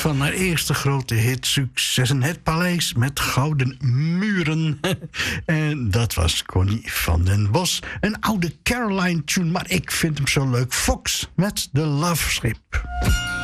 van haar eerste grote hitsuccessen. Het Paleis met Gouden Muren. En dat was Connie van den Bos. Een oude Caroline-tune, maar ik vind hem zo leuk. Fox met de Love Schip.